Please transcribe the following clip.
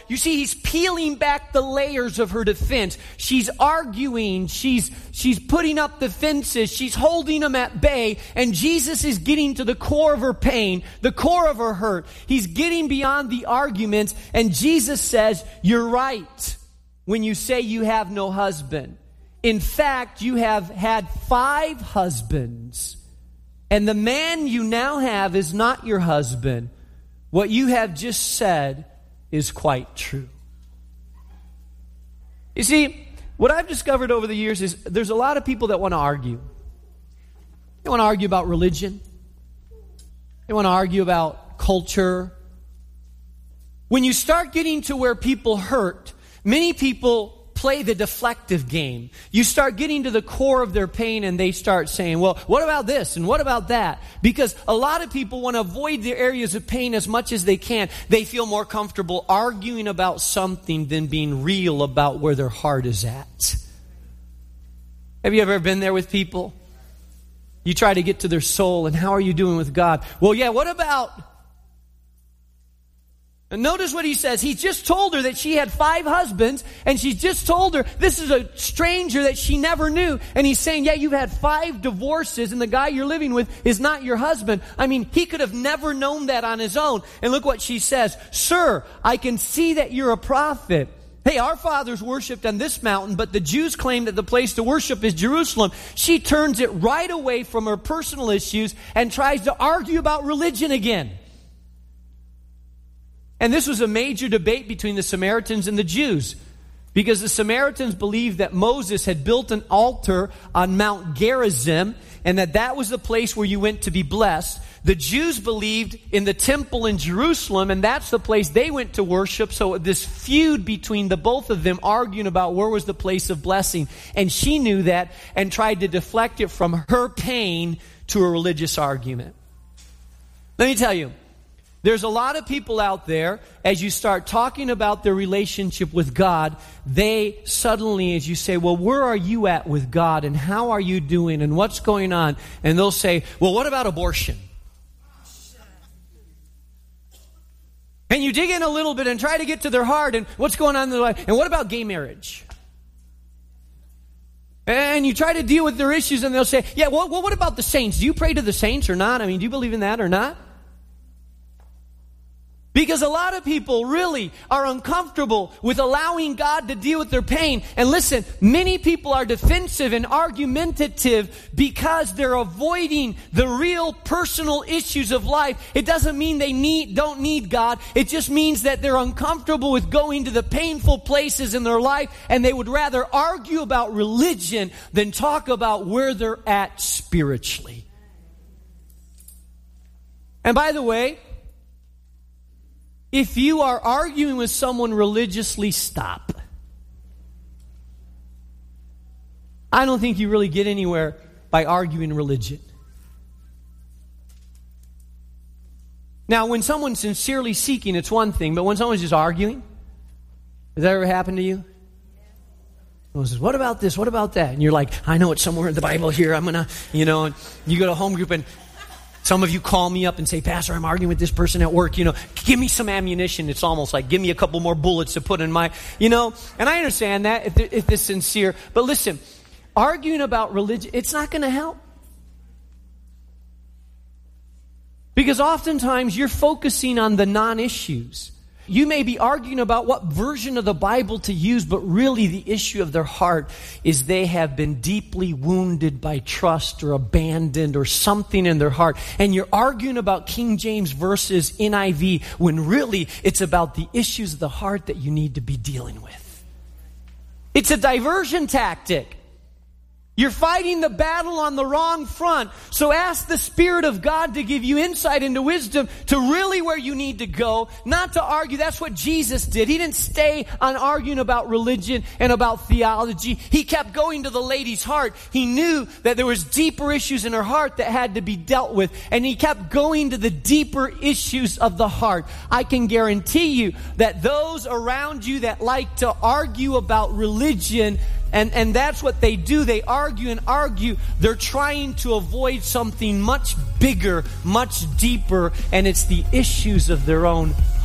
You see, he's peeling back the layers of her defense. She's arguing. She's putting up defenses. She's holding them at bay. And Jesus is getting to the core of her pain, the core of her hurt. He's getting beyond the arguments. And Jesus says, you're right when you say you have no husband. In fact, you have had 5 husbands. And the man you now have is not your husband. What you have just said is quite true. You see, what I've discovered over the years is there's a lot of people that want to argue. They want to argue about religion. They want to argue about culture. When you start getting to where people hurt, many people play the deflective game. You start getting to the core of their pain and they start saying, well, what about this and what about that? Because a lot of people want to avoid the areas of pain as much as they can. They feel more comfortable arguing about something than being real about where their heart is at. Have you ever been there with people? You try to get to their soul and how are you doing with God? Well, yeah, what about... And notice what he says. He just told her that she had 5 husbands, and she just told her this is a stranger that she never knew. And he's saying, yeah, you've had 5 divorces, and the guy you're living with is not your husband. I mean, he could have never known that on his own. And look what she says. Sir, I can see that you're a prophet. Hey, our fathers worshipped on this mountain, but the Jews claim that the place to worship is Jerusalem. She turns it right away from her personal issues and tries to argue about religion again. And this was a major debate between the Samaritans and the Jews, because the Samaritans believed that Moses had built an altar on Mount Gerizim and that was the place where you went to be blessed. The Jews believed in the temple in Jerusalem, and that's the place they went to worship. So this feud between the both of them arguing about where was the place of blessing. And she knew that and tried to deflect it from her pain to a religious argument. Let me tell you, there's a lot of people out there, as you start talking about their relationship with God, they suddenly, as you say, well, where are you at with God and how are you doing and what's going on? And they'll say, well, what about abortion? And you dig in a little bit and try to get to their heart and what's going on in their life. And what about gay marriage? And you try to deal with their issues and they'll say, yeah, well, what about the saints? Do you pray to the saints or not? I mean, do you believe in that or not? Because a lot of people really are uncomfortable with allowing God to deal with their pain. And listen, many people are defensive and argumentative because they're avoiding the real personal issues of life. It doesn't mean they don't need God. It just means that they're uncomfortable with going to the painful places in their life, and they would rather argue about religion than talk about where they're at spiritually. And by the way, if you are arguing with someone religiously, stop. I don't think you really get anywhere by arguing religion. Now, when someone's sincerely seeking, it's one thing, but when someone's just arguing, has that ever happened to you? Someone says, what about this? What about that? And you're like, I know it's somewhere in the Bible here. I'm going to, and you go to home group and some of you call me up and say, Pastor, I'm arguing with this person at work, give me some ammunition. It's almost like, give me a couple more bullets to put in my, and I understand that if it's sincere. But listen, arguing about religion, it's not going to help. Because oftentimes you're focusing on the non-issues. You may be arguing about what version of the Bible to use, but really the issue of their heart is they have been deeply wounded by trust or abandoned or something in their heart. And you're arguing about King James versus NIV when really it's about the issues of the heart that you need to be dealing with. It's a diversion tactic. You're fighting the battle on the wrong front. So ask the Spirit of God to give you insight into wisdom to really where you need to go, not to argue. That's what Jesus did. He didn't stay on arguing about religion and about theology. He kept going to the lady's heart. He knew that there was deeper issues in her heart that had to be dealt with. And he kept going to the deeper issues of the heart. I can guarantee you that those around you that like to argue about religion, and that's what they do. They argue and argue. They're trying to avoid something much bigger, much deeper, and it's the issues of their own